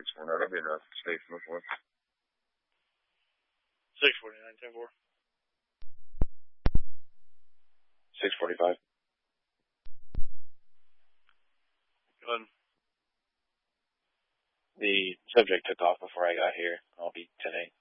649. That'll be enough. Station before. 649, 10-4. 645. Good. The subject took off before I got here. I'll be 10-8.